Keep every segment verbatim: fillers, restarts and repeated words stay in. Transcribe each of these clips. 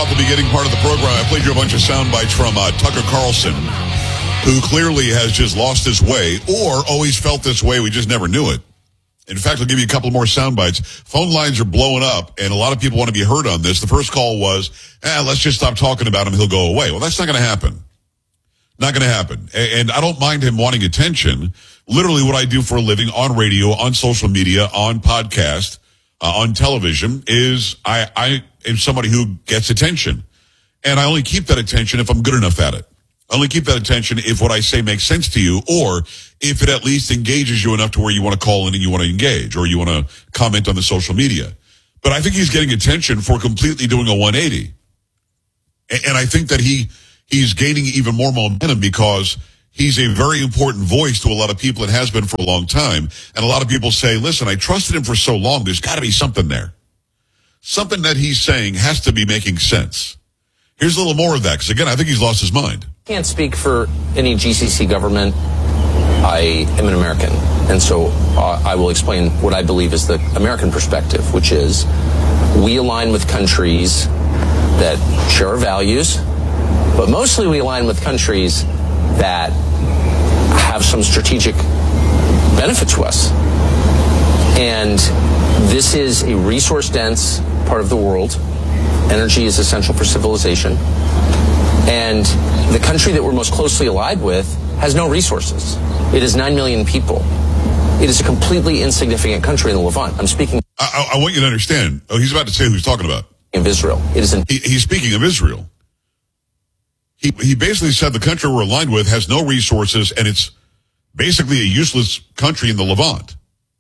off the beginning part of the program, I played you a bunch of sound bites from uh, Tucker Carlson, who clearly has just lost his way or always felt this way. We just never knew it. In fact, I'll give you a couple more sound bites. Phone lines are blowing up, and a lot of people want to be heard on this. The first call was, eh, let's just stop talking about him. He'll go away. Well, that's not going to happen. Not going to happen. And I don't mind him wanting attention. Literally what I do for a living on radio, on social media, on podcast, uh, on television is I, I am somebody who gets attention. And I only keep that attention if I'm good enough at it. I only keep that attention if what I say makes sense to you, or if it at least engages you enough to where you want to call in and you want to engage, or you want to comment on the social media. But I think he's getting attention for completely doing a one eighty. And I think that he he's gaining even more momentum because he's a very important voice to a lot of people and has been for a long time. And a lot of people say, listen, I trusted him for so long. There's got to be something there. Something that he's saying has to be making sense. Here's a little more of that, because, again, I think he's lost his mind. I can't speak for any G C C government. I am an American, and so uh, I will explain what I believe is the American perspective, which is we align with countries that share our values, but mostly we align with countries that have some strategic benefit to us. And this is a resource-dense part of the world. Energy is essential for civilization. And the country that we're most closely allied with has no resources. It is nine million people. It is a completely insignificant country in the Levant. I'm speaking... I, I want you to understand. Oh, he's about to say who he's talking about. ...of Israel. It is... An- he, he's speaking of Israel. He, he basically said the country we're aligned with has no resources, and it's basically a useless country in the Levant.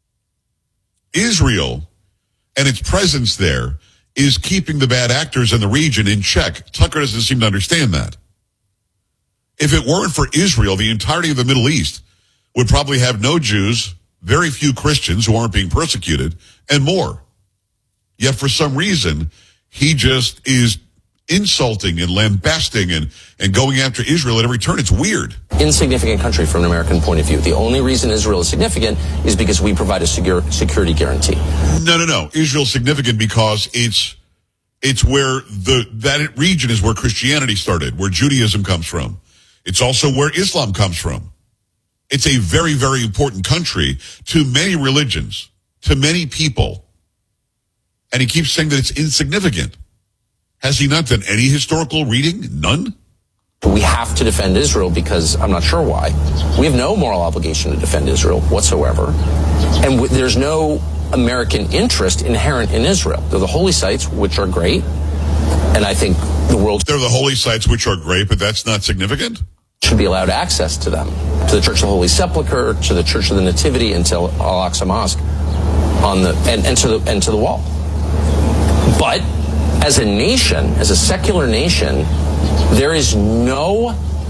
Israel and its presence there is keeping the bad actors in the region in check. Tucker doesn't seem to understand that. If it weren't for Israel, the entirety of the Middle East would probably have no Jews, very few Christians who aren't being persecuted, and more. Yet for some reason, he just is insulting and lambasting and, and going after Israel at every turn. It's weird. Insignificant country from an American point of view. The only reason Israel is significant is because we provide a secure, security guarantee. No, no, no. Israel's significant because it's it's where the that region is where Christianity started, where Judaism comes from. It's also where Islam comes from. It's a very, very important country to many religions, to many people. And he keeps saying that it's insignificant. Has he not done any historical reading? None? We have to defend Israel because I'm not sure why. We have no moral obligation to defend Israel whatsoever. And w- there's no American interest inherent in Israel. They're the holy sites, which are great. And I think the world... They're the holy sites, which are great, but that's not significant? ...should be allowed access to them. To the Church of the Holy Sepulchre, to the Church of the Nativity, and to Al-Aqsa Mosque, on the, and, and, to the, and to the wall. But... as a nation, as a secular nation, there is no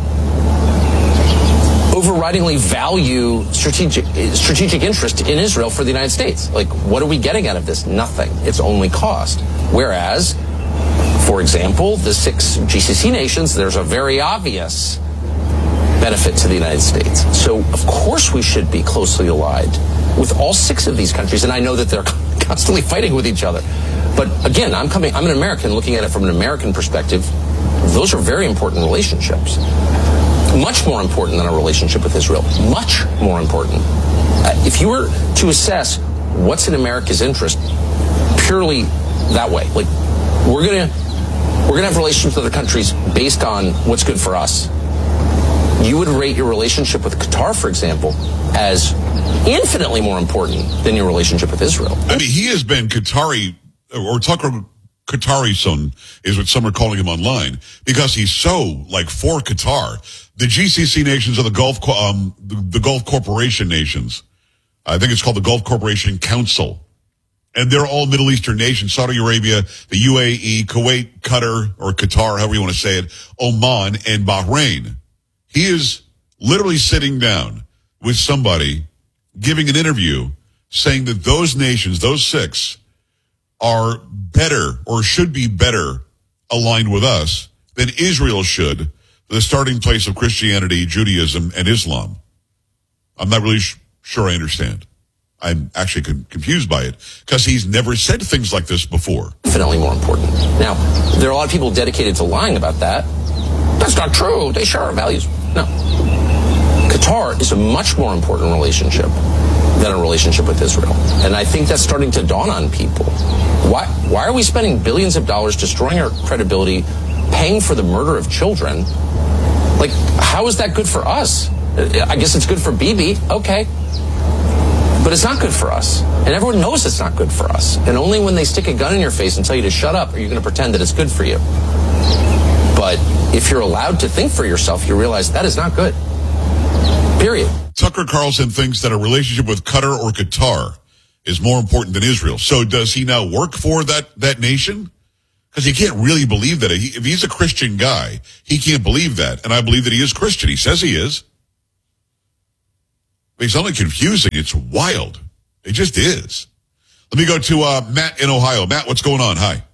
overridingly value strategic strategic interest in Israel for the United States. Like, what are we getting out of this? Nothing. It's only cost. Whereas, for example, the six G C C nations, there's a very obvious benefit to the United States. So, of course, we should be closely allied with all six of these countries, and I know that they're constantly fighting with each other. But again, I'm coming, I'm an American looking at it from an American perspective. Those are very important relationships. Much more important than a relationship with Israel. Much more important. Uh, if you were to assess what's in America's interest purely that way, like we're gonna we're gonna have relationships with other countries based on what's good for us. You would rate your relationship with Qatar, for example, as infinitely more important than your relationship with Israel. I mean, he has been Qatari, or Tucker Qatari son is what some are calling him online, because he's so, like, for Qatar. The G C C nations are the Gulf, um, the, the Gulf Corporation nations. I think it's called the Gulf Corporation Council. And they're all Middle Eastern nations, Saudi Arabia, the U A E, Kuwait, Qatar, or Qatar, however you want to say it, Oman, and Bahrain. He is literally sitting down with somebody, giving an interview, saying that those nations, those six, are better or should be better aligned with us than Israel should, the starting place of Christianity, Judaism, and Islam. I'm not really sh- sure I understand. I'm actually con- confused by it because he's never said things like this before. Infinitely more important. Now, there are a lot of people dedicated to lying about that. That's not true. They share our values. No. Qatar is a much more important relationship than a relationship with Israel. And I think that's starting to dawn on people. Why, why are we spending billions of dollars destroying our credibility, paying for the murder of children? Like, how is that good for us? I guess it's good for Bibi. Okay. But it's not good for us. And everyone knows it's not good for us. And only when they stick a gun in your face and tell you to shut up are you going to pretend that it's good for you. But if you're allowed to think for yourself, you realize that is not good. Period. Tucker Carlson thinks that a relationship with Qatar or Qatar is more important than Israel. So does he now work for that, that nation? Because he can't really believe that. He, if he's a Christian guy, he can't believe that. And I believe that he is Christian. He says he is. But it's only confusing. It's wild. It just is. Let me go to uh, Matt in Ohio. Matt, what's going on? Hi.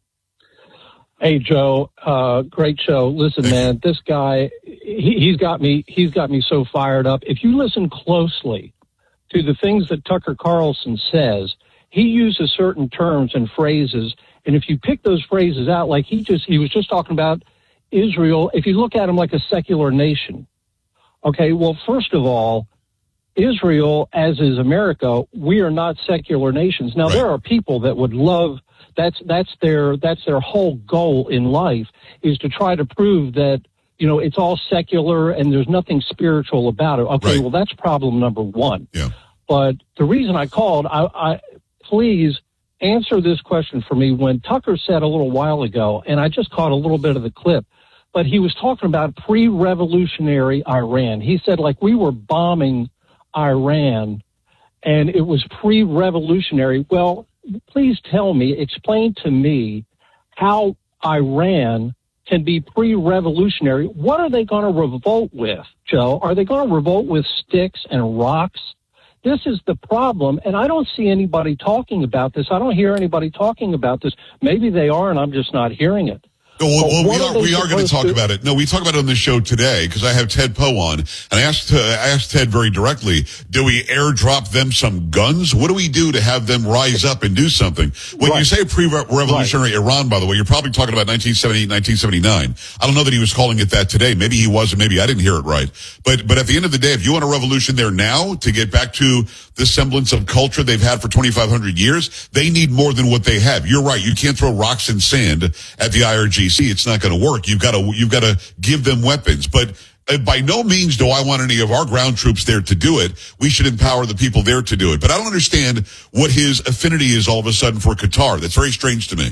Hey, Joe. Uh, great show. Listen, Thank man, you. this guy, he, he's got me, he's got me so fired up. If you listen closely to the things that Tucker Carlson says, he uses certain terms and phrases. And if you pick those phrases out, like he just, he was just talking about Israel. If you look at him like a secular nation. Okay. Well, first of all, Israel, as is America, we are not secular nations. Now, Right. there are people that would love, that's, that's their, that's their whole goal in life, is to try to prove that, you know, it's all secular and there's nothing spiritual about it. Okay. Right. Well, that's problem number one. Yeah. But the reason I called, I, I, please answer this question for me. When Tucker said a little while ago, and I just caught a little bit of the clip, but he was talking about pre-revolutionary Iran. He said, like, we were bombing Iran and it was pre-revolutionary. Well, please tell me, explain to me how Iran can be pre-revolutionary. What are they going to revolt with, Joe? Are they going to revolt with sticks and rocks? This is the problem, and I don't see anybody talking about this. I don't hear anybody talking about this. Maybe they are, and I'm just not hearing it. No, well, well, what we are are they we are going to supposed talk to- about it. No, we talk about it on the show today because I have Ted Poe on, and I asked uh, I asked Ted very directly: do we airdrop them some guns? What do we do to have them rise up and do something? When Right. you say pre-revolutionary Iran, by the way, you're probably talking about nineteen seventy-eight, nineteen seventy-nine. I don't know that he was calling it that today. Maybe he was, and maybe I didn't hear it right. But but at the end of the day, if you want a revolution there now to get back to the semblance of culture they've had for twenty-five hundred years, they need more than what they have. You're right. You can't throw rocks and sand at the I R G C. It's not going to work. You've got to, you've got to give them weapons. But uh, by no means do I want any of our ground troops there to do it. We should empower the people there to do it. But I don't understand what his affinity is all of a sudden for Qatar. That's very strange to me.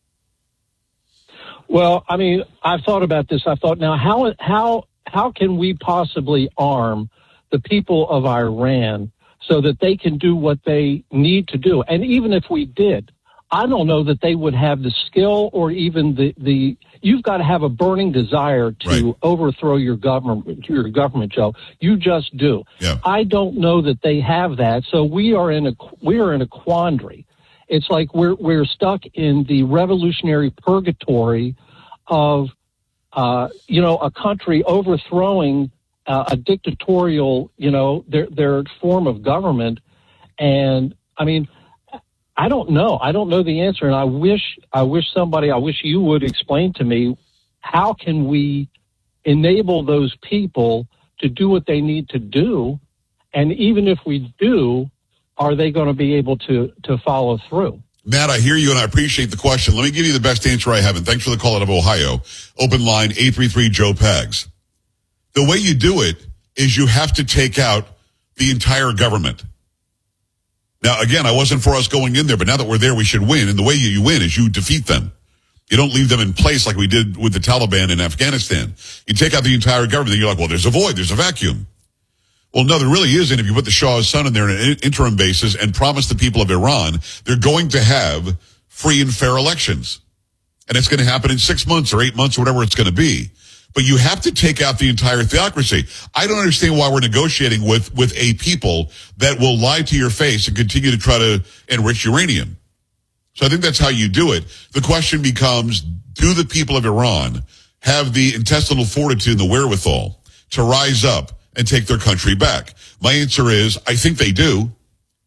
Well, I mean, I've thought about this. I thought, now, how how how can we possibly arm the people of Iran so that they can do what they need to do? And even if we did, I don't know that they would have the skill or even the, the you've got to have a burning desire to Right. overthrow your government, your government, Joe. You just do. Yeah. I don't know that they have that. So we are in a, we are in a quandary. It's like we're, we're stuck in the revolutionary purgatory of, uh, you know, a country overthrowing uh, a dictatorial, you know, their, their form of government. And I mean, I don't know. I don't know the answer. And I wish, I wish somebody, I wish you would explain to me, how can we enable those people to do what they need to do? And even if we do, are they going to be able to, to follow through? Matt, I hear you and I appreciate the question. Let me give you the best answer I have. And thanks for the call out of Ohio. Open line eight three three Joe Pags. The way you do it is you have to take out the entire government. Now, again, I wasn't for us going in there, but now that we're there, we should win. And the way you win is you defeat them. You don't leave them in place like we did with the Taliban in Afghanistan. You take out the entire government, then you're like, well, there's a void, there's a vacuum. Well, no, there really isn't. If you put the Shah's son in there on an interim basis and promise the people of Iran they're going to have free and fair elections. And it's going to happen in six months or eight months or whatever it's going to be. But you have to take out the entire theocracy. I don't understand why we're negotiating with, with a people that will lie to your face and continue to try to enrich uranium. So I think that's how you do it. The question becomes, do the people of Iran have the intestinal fortitude and the wherewithal to rise up and take their country back? My answer is, I think they do.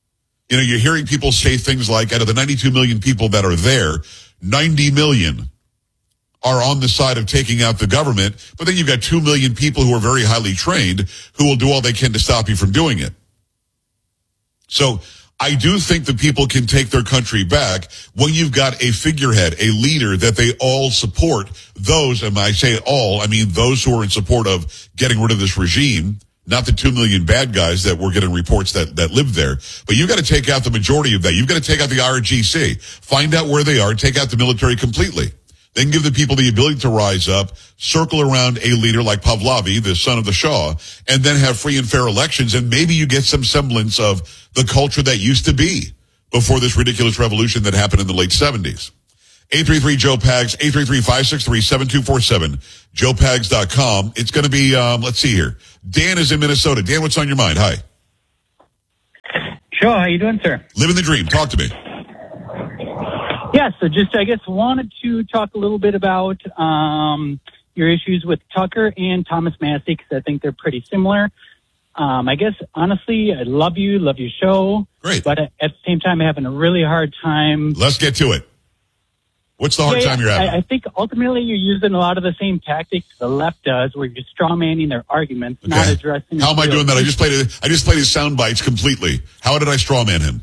You know, you're hearing people say things like, out of the ninety-two million people that are there, ninety million are on the side of taking out the government, but then you've got two million people who are very highly trained who will do all they can to stop you from doing it. So I do think that people can take their country back when you've got a figurehead, a leader that they all support. Those, and I say all, I mean those who are in support of getting rid of this regime, not the two million bad guys that we're getting reports that, that live there. But you've got to take out the majority of that. You've got to take out the R G C, find out where they are, take out the military completely. Then give the people the ability to rise up, circle around a leader like Pahlavi, the son of the Shah, and then have free and fair elections. And maybe you get some semblance of the culture that used to be before this ridiculous revolution that happened in the late seventies. eight three three Joe Pags, eight three three, five six three, seven two four seven, joe pags dot com. It's going to be, um, let's see here. Dan is in Minnesota. Dan, what's on your mind? Hi. Sure. How you doing, sir? Living the dream. Talk to me. Yeah, so just, I guess, wanted to talk a little bit about um, your issues with Tucker and Thomas Massie, because I think they're pretty similar. Um, I guess, honestly, I love you, love your show. Great. But at the same time, I'm having a really hard time. Let's get to it. What's the hard yeah, time you're having? I, I think ultimately you're using a lot of the same tactics the left does, where you're strawmanning their arguments, Okay. not addressing. How am I doing that? I just played it. I just played his sound bites completely. How did I strawman him?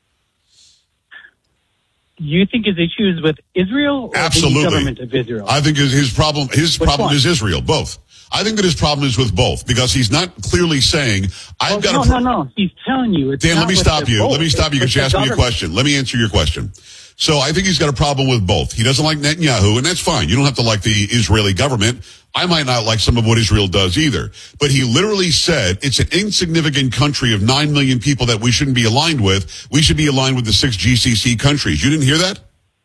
You think his issue is with Israel or Absolutely. the government of Israel? I think his, his problem, his Which problem one? is Israel. Both. I think that his problem is with both, because he's not clearly saying, I've Oh, got no, a... Pro- no, no. He's telling you. It's Dan, not let me with stop the you. vote. Let me stop you It's because you with asked the me a government. question. Let me answer your question. So I think he's got a problem with both. He doesn't like Netanyahu, and that's fine. You don't have to like the Israeli government. I might not like some of what Israel does either. But he literally said it's an insignificant country of nine million people that we shouldn't be aligned with. We should be aligned with the six G C C countries. You didn't hear that?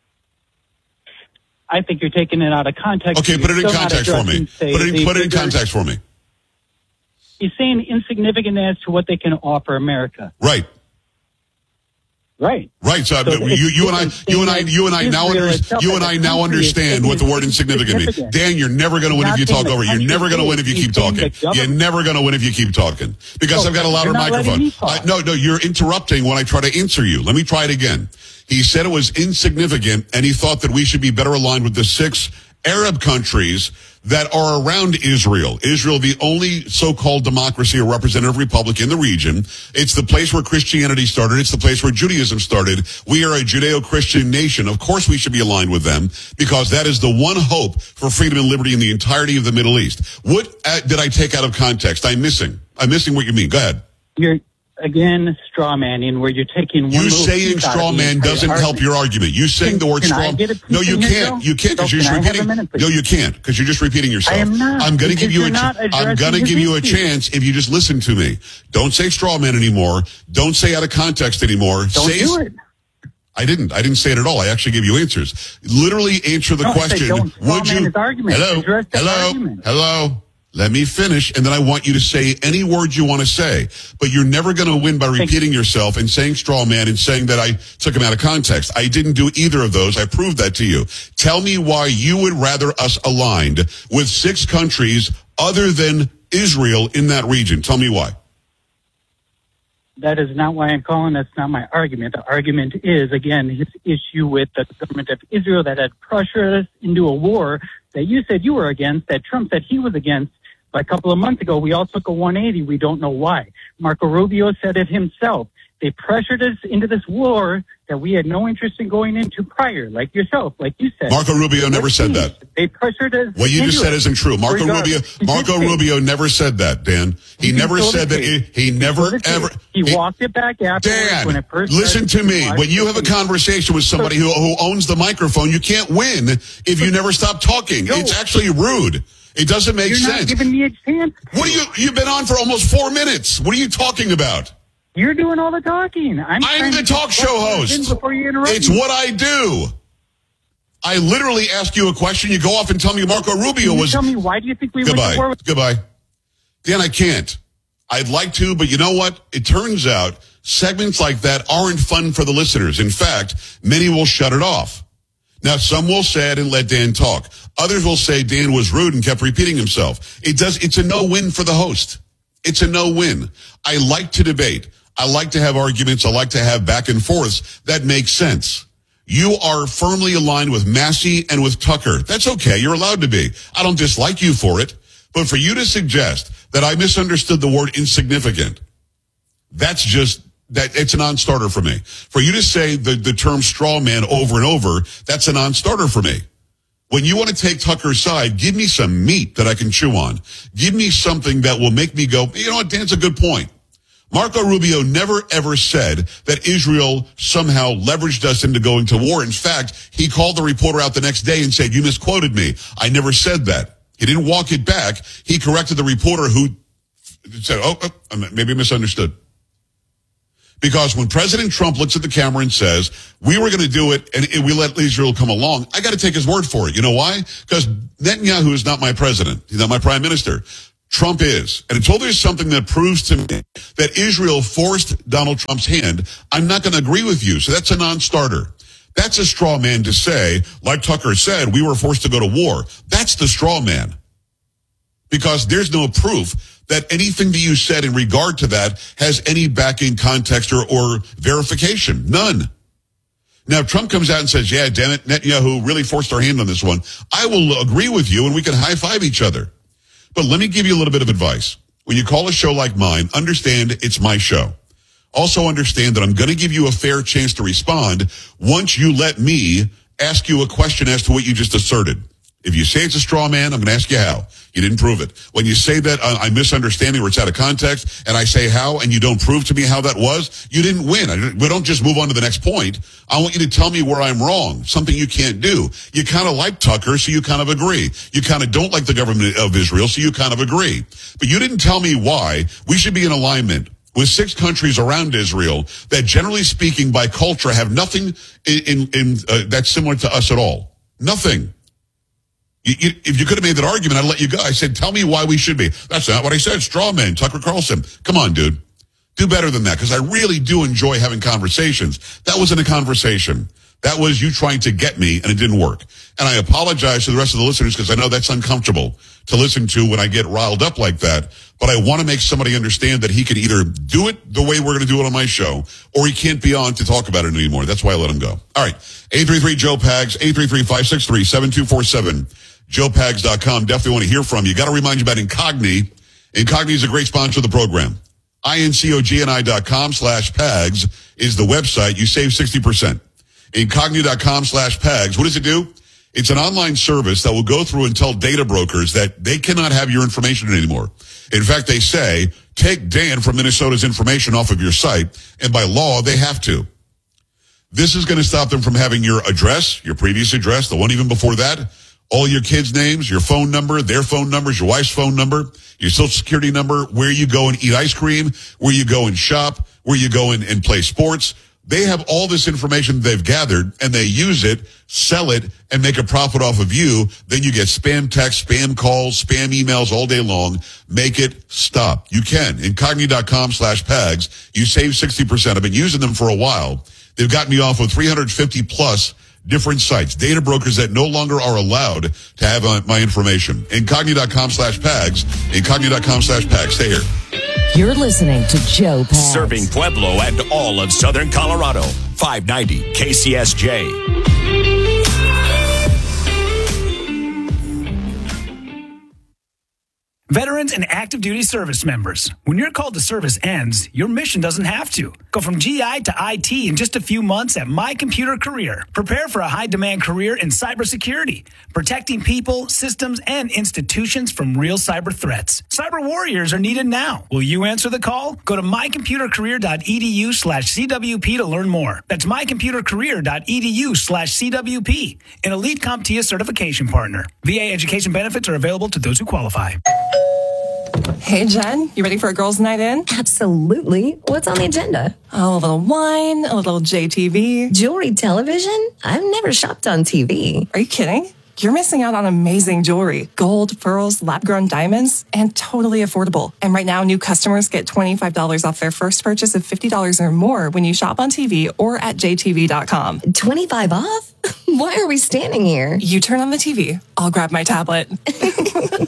I think you're taking it out of context. Okay, You're put it in still not context for me. addressing, say, Put it in, the put it in bigger- context for me. He's saying insignificant as to what they can offer America. Right. Right. Right. So, So you, it's- you and I, it's you and I, saying you and I now, Israel under, itself you as and a I now country is understand what the word insignificant means. insignificant. Dan, you're never going to win if Not you saying talk the over. You're country never going to win if you is, keep he's saying talking. the government- You're never going to win if you keep talking because No, I've got a louder you're not letting microphone. me talk. I, no, no, you're interrupting when I try to answer you. Let me try it again. He said it was insignificant, and he thought that we should be better aligned with the six Arab countries that are around Israel. Israel, the only so-called democracy or representative republic in the region. It's the place where Christianity started. It's the place where Judaism started. We are a Judeo-Christian nation. Of course we should be aligned with them because that is the one hope for freedom and liberty in the entirety of the Middle East. What uh, did I take out of context? I'm missing. I'm missing what you mean. Go ahead. You're, again, straw manning, where you're taking one You little saying piece out straw of the man entire doesn't help argument. your argument. You saying Can- the word can straw I get a piece No, you in here, can't. Joe? You can't because So you're just can I have a repeating. minute, please? No, you can't because you're just repeating yourself. I am not, I'm going to give because you a you're not ch- I'm going to addressing give you a his issue. chance if you just listen to me. Don't say straw man anymore. Don't say out of context anymore. Don't say do it. I didn't. I didn't say it at all. I actually gave you answers. Literally answer the No, I said question. don't straw Would man you? his argument. Hello. Address the Hello. argument. Hello. Let me finish, and then I want you to say any words you want to say. But you're never going to win by repeating yourself and saying straw man and saying that I took him out of context. I didn't do either of those. I proved that to you. Tell me why you would rather us aligned with six countries other than Israel in that region. Tell me why. That is not why I'm calling. That's not my argument. The argument is, again, his issue with the government of Israel that had pressured us into a war that you said you were against, that Trump said he was against. But a couple of months ago, we all took a one eighty. We don't know why. Marco Rubio said it himself. They pressured us into this war that we had no interest in going into prior, like yourself, like you said. Marco Rubio never said that. They pressured us. What you just into said it. isn't true. Marco Regardless. Rubio, He Marco did say- Rubio never said that, Dan. He He never told said the that. He, truth. he He never told the truth. ever. He walked it back afterwards Dan, when it first listen started to me. to When you have a conversation with somebody who, who owns the microphone, you can't win if you never stop talking. No. It's actually rude. It doesn't make You're sense. not giving me a chance. to. What are you? You've been on for almost four minutes. What are you talking about? You're doing all the talking. I'm, I'm trying the to talk get show questions host. Before you interrupt It's me. what I do. I literally ask you a question. You go off and tell me Marco Rubio Can you was. tell me why do you think we went to war Goodbye. with Goodbye. Dan, I can't. I'd like to, but you know what? It turns out segments like that aren't fun for the listeners. In fact, many will shut it off. Now, some will say it and let Dan talk. Others will say Dan was rude and kept repeating himself. It does. It's a no-win for the host. It's a no-win. I like to debate. I like to have arguments. I like to have back and forths. That makes sense. You are firmly aligned with Massey and with Tucker. That's okay. You're allowed to be. I don't dislike you for it. But for you to suggest that I misunderstood the word insignificant, that's just, that it's a non-starter for me. For you to say the, the term straw man over and over, that's a non-starter for me. When you want to take Tucker's side, give me some meat that I can chew on. Give me something that will make me go, you know what, Dan's a good point. Marco Rubio never, ever said that Israel somehow leveraged us into going to war. In fact, he called the reporter out the next day and said, you misquoted me. I never said that. He didn't walk it back. He corrected the reporter who said, oh, oh maybe misunderstood. Because when President Trump looks at the camera and says, we were going to do it and we let Israel come along, I got to take his word for it. You know why? Because Netanyahu is not my president. He's not my prime minister. Trump is. And until there's something that proves to me that Israel forced Donald Trump's hand, I'm not going to agree with you. So that's a non-starter. That's a straw man to say, like Tucker said, we were forced to go to war. That's the straw man. Because there's no proof that anything that you said in regard to that has any backing, context, or, or verification. None. Now, if Trump comes out and says, yeah, damn it, Netanyahu really forced our hand on this one, I will agree with you and we can high-five each other. But let me give you a little bit of advice. When you call a show like mine, understand it's my show. Also understand that I'm going to give you a fair chance to respond once you let me ask you a question as to what you just asserted. If you say it's a straw man, I'm going to ask you how. You didn't prove it. When you say that uh, I'm misunderstanding or it's out of context, and I say how, and you don't prove to me how that was, you didn't win. I didn't, we don't just move on to the next point. I want you to tell me where I'm wrong, something you can't do. You kind of like Tucker, so you kind of agree. You kind of don't like the government of Israel, so you kind of agree. But you didn't tell me why we should be in alignment with six countries around Israel that, generally speaking, by culture, have nothing in, in, in uh, that's similar to us at all. Nothing. You, you, if you could have made that argument, I'd let you go. I said, tell me why we should be. That's not what I said. Straw man, Tucker Carlson. Come on, dude. Do better than that, because I really do enjoy having conversations. That wasn't a conversation. That was you trying to get me, and it didn't work. And I apologize to the rest of the listeners, because I know that's uncomfortable to listen to when I get riled up like that. But I want to make somebody understand that he can either do it the way we're going to do it on my show, or he can't be on to talk about it anymore. That's why I let him go. All right. eight three three, Joe Pags, eight three three, five six three, seven two four seven, joe pags dot com. Definitely want to hear from you. Got to remind you about Incogni. Incogni is a great sponsor of the program. incogni.com slash Pags is the website. You save sixty percent. Incogni.com slash Pags. What does it do? It's an online service that will go through and tell data brokers that they cannot have your information anymore. In fact, they say, take Dan from Minnesota's information off of your site, and by law, they have to. This is going to stop them from having your address, your previous address, the one even before that, all your kids' names, your phone number, their phone numbers, your wife's phone number, your social security number, where you go and eat ice cream, where you go and shop, where you go and, and play sports. They have all this information they've gathered, and they use it, sell it, and make a profit off of you. Then you get spam texts, spam calls, spam emails all day long. Make it stop. You can. Incogni.com slash Pags. You save sixty percent. I've been using them for a while. They've gotten me off with three hundred fifty plus different sites, data brokers that no longer are allowed to have uh, my information. Incogni.com slash Pags. Incogni.com slash Pags. Stay here. You're listening to Joe Pags. Serving Pueblo and all of Southern Colorado. five ninety K C S J. Veterans and active duty service members, when your call to service ends, your mission doesn't have to. Go from G I to I T in just a few months at My Computer Career. Prepare for a high-demand career in cybersecurity, protecting people, systems, and institutions from real cyber threats. Cyber warriors are needed now. Will you answer the call? Go to mycomputercareer.edu slash CWP to learn more. That's mycomputercareer.edu slash CWP, an Elite CompTIA certification partner. V A education benefits are available to those who qualify. Hey, Jen, you ready for a girls' night in? Absolutely. What's on the agenda? Oh, a little wine, a little J T V. Jewelry television? I've never shopped on T V. Are you kidding? You're missing out on amazing jewelry. Gold, pearls, lab-grown diamonds, and totally affordable. And right now, new customers get twenty-five dollars off their first purchase of fifty dollars or more when you shop on T V or at J T V dot com. twenty-five off? Why are we standing here? You turn on the T V. I'll grab my tablet.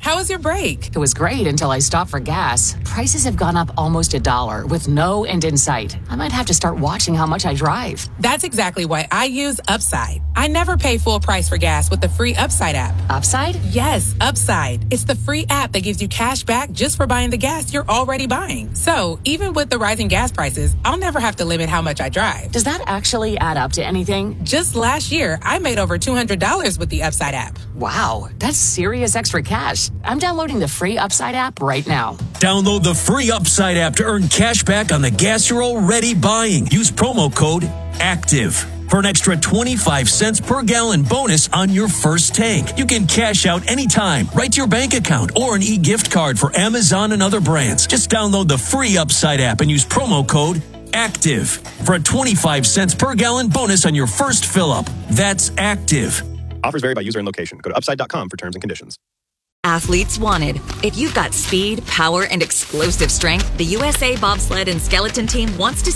How was your break? It was great until I stopped for gas. Prices have gone up almost a dollar with no end in sight. I might have to start watching how much I drive. That's exactly why I use Upside. I never pay full price for gas with the free Upside app. Upside? Yes, Upside. It's the free app that gives you cash back just for buying the gas you're already buying. So even with the rising gas prices, I'll never have to limit how much I drive. Does that actually add up to anything? Just last year, I made over two hundred dollars with the Upside app. Wow, that's serious extra cash. I'm downloading the free Upside app right now. Download the free Upside app to earn cash back on the gas you're already buying. Use promo code ACTIVE for an extra twenty-five cents per gallon bonus on your first tank. You can cash out anytime, right to your bank account, or an e-gift card for Amazon and other brands. Just download the free Upside app and use promo code ACTIVE for a twenty-five cents per gallon bonus on your first fill-up. That's ACTIVE. Offers vary by user and location. Go to upside dot com for terms and conditions. Athletes wanted. If you've got speed, power, and explosive strength, the U S A Bobsled and Skeleton Team wants to